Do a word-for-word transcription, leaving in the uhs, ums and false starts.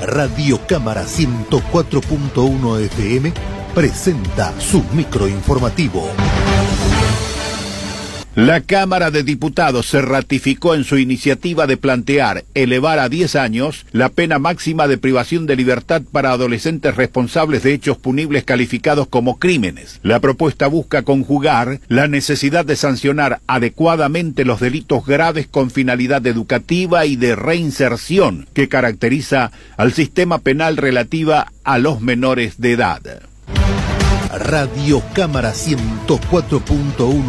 Radio Cámara ciento cuatro punto uno F M presenta su microinformativo. La Cámara de Diputados se ratificó en su iniciativa de plantear elevar a diez años la pena máxima de privación de libertad para adolescentes responsables de hechos punibles calificados como crímenes. La propuesta busca conjugar la necesidad de sancionar adecuadamente los delitos graves con finalidad educativa y de reinserción que caracteriza al sistema penal relativa a los menores de edad. Radio Cámara ciento cuatro punto uno